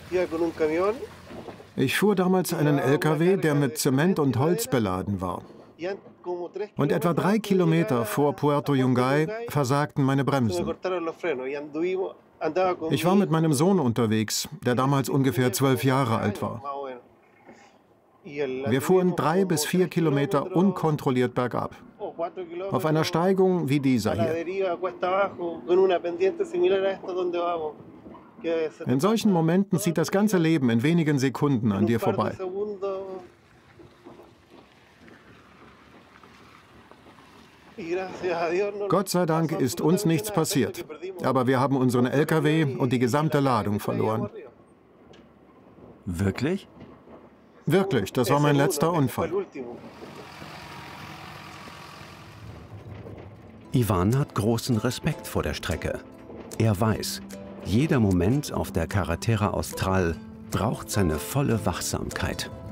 Ich fuhr damals einen LKW, der mit Zement und Holz beladen war. Und etwa 3 Kilometer vor Puerto Yungay versagten meine Bremsen. Ich war mit meinem Sohn unterwegs, der damals ungefähr 12 Jahre alt war. Wir fuhren 3 bis 4 Kilometer unkontrolliert bergab. Auf einer Steigung wie dieser hier. In solchen Momenten zieht das ganze Leben in wenigen Sekunden an dir vorbei. Gott sei Dank ist uns nichts passiert, aber wir haben unseren LKW und die gesamte Ladung verloren. Wirklich? Wirklich, das war mein letzter Unfall. Ivan hat großen Respekt vor der Strecke. Er weiß, jeder Moment auf der Carretera Austral braucht seine volle Wachsamkeit.